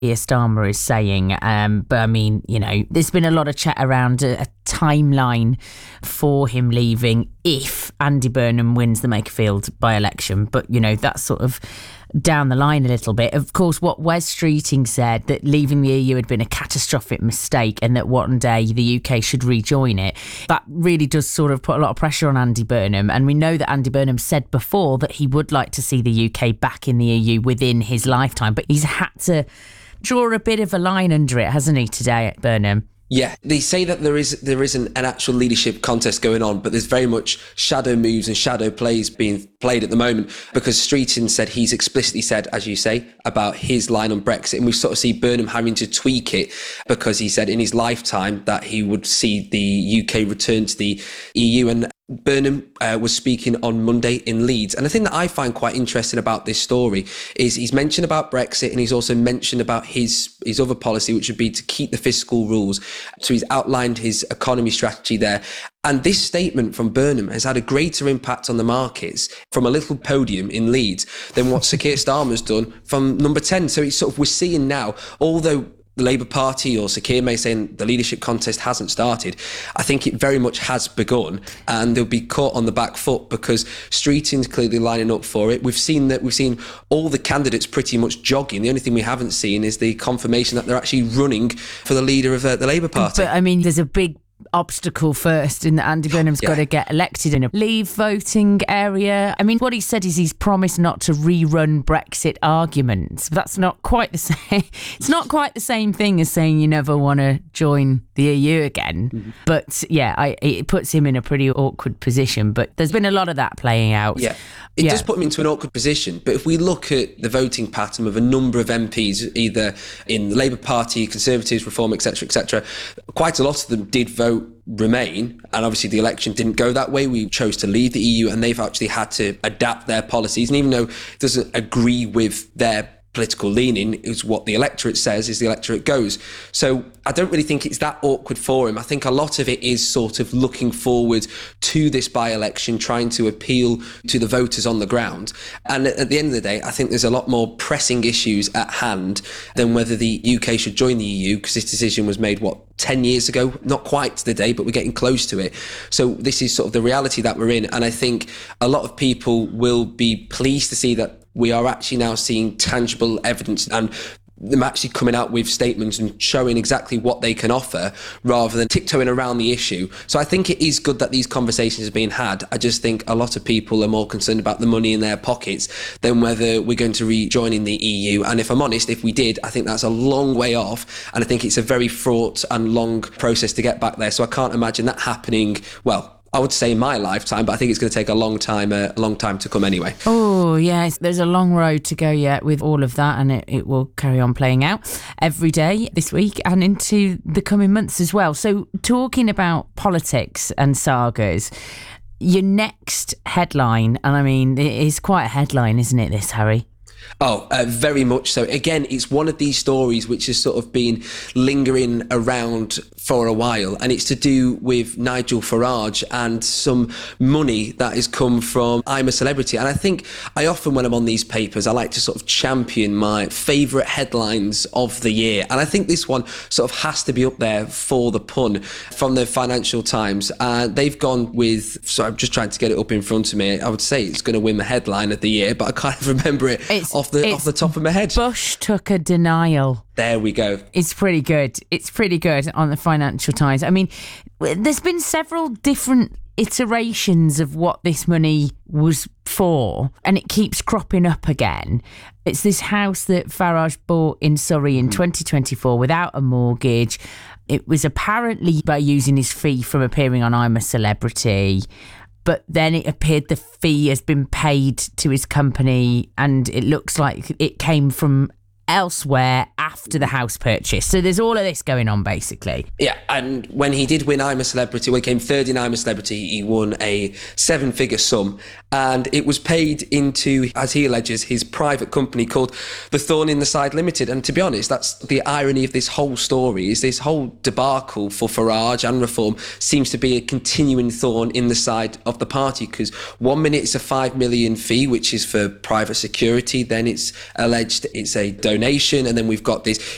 Keir Starmer is saying. But I mean, there's been a lot of chat around a timeline for him leaving if Andy Burnham wins the Makerfield by-election. But, that's sort of down the line a little bit. Of course, what Wes Streeting said, that leaving the EU had been a catastrophic mistake and that one day the UK should rejoin it, that really does sort of put a lot of pressure on Andy Burnham. And we know that Andy Burnham said before that he would like to see the UK back in the EU within his lifetime, but he's had to draw a bit of a line under it, hasn't he, today, Burnham? Yeah, they say that there isn't an actual leadership contest going on, but there's very much shadow moves and shadow plays being played at the moment, because Streeting said he's explicitly said, as you say, about his line on Brexit. And we sort of see Burnham having to tweak it, because he said in his lifetime that he would see the UK return to the EU. And Burnham was speaking on Monday in Leeds. And the thing that I find quite interesting about this story is he's mentioned about Brexit, and he's also mentioned about his other policy, which would be to keep the fiscal rules. So he's outlined his economy strategy there. And this statement from Burnham has had a greater impact on the markets from a little podium in Leeds than what Sir Keir Starmer's done from number 10. So it's sort of, we're seeing now, although the Labour Party or Sir Keir may say the leadership contest hasn't started, I think it very much has begun, and they'll be caught on the back foot because Streeting's clearly lining up for it. We've seen all the candidates pretty much jogging. The only thing we haven't seen is the confirmation that they're actually running for the leader of the Labour Party. But I mean, there's a big obstacle first in that Andy Burnham's got to get elected in a leave voting area. I mean, what he said is he's promised not to rerun Brexit arguments. But that's not quite the same. It's not quite the same thing as saying you never want to join the EU again. Mm-hmm. But yeah, it puts him in a pretty awkward position. But there's been a lot of that playing out. Yeah, it does put him into an awkward position. But if we look at the voting pattern of a number of MPs, either in the Labour Party, Conservatives, Reform, etc., quite a lot of them did vote Remain, and obviously the election didn't go that way. We chose to leave the EU, and they've actually had to adapt their policies. And even though it doesn't agree with their political leaning, is what the electorate says, is the electorate goes. So I don't really think it's that awkward for him. I think a lot of it is sort of looking forward to this by-election, trying to appeal to the voters on the ground. And at the end of the day, I think there's a lot more pressing issues at hand than whether the UK should join the EU, because this decision was made, 10 years ago? Not quite to the day, but we're getting close to it. So this is sort of the reality that we're in. And I think a lot of people will be pleased to see that we are actually now seeing tangible evidence and them actually coming out with statements and showing exactly what they can offer rather than tiptoeing around the issue. So I think it is good that these conversations are being had. I just think a lot of people are more concerned about the money in their pockets than whether we're going to rejoin in the EU. And if I'm honest, if we did, I think that's a long way off. And I think it's a very fraught and long process to get back there. So I can't imagine that happening, I would say in my lifetime, but I think it's going to take a long time to come anyway. Oh, yes. There's a long road to go yet with all of that, and it will carry on playing out every day this week and into the coming months as well. So talking about politics and sagas, your next headline, and I mean, it is quite a headline, isn't it, this, Harry? Oh, very much so. Again, it's one of these stories which has sort of been lingering around for a while, and it's to do with Nigel Farage and some money that has come from I'm a Celebrity. And I think I often, when I'm on these papers, I like to sort of champion my favourite headlines of the year. And I think this one sort of has to be up there for the pun, from the Financial Times. They've gone with, so I'm just trying to get it up in front of me. I would say it's going to win the headline of the year, but I can't remember it off the top of my head. Bush took a denial. There we go. It's pretty good. It's pretty good on the Financial Times. I mean, there's been several different iterations of what this money was for, and it keeps cropping up again. It's this house that Farage bought in Surrey in 2024 without a mortgage. It was apparently by using his fee from appearing on I'm a Celebrity. But then it appeared the fee has been paid to his company, and it looks like it came from elsewhere after the house purchase. So there's all of this going on, basically. Yeah, and when he did win I'm a Celebrity, when he came third in I'm a Celebrity, he won a 7-figure sum, and it was paid into, as he alleges, his private company called The Thorn in the Side Limited. And to be honest, that's the irony of this whole story, is this whole debacle for Farage and Reform seems to be a continuing thorn in the side of the party, because 1 minute it's a 5 million fee, which is for private security, then it's alleged it's a donation, and then we've got this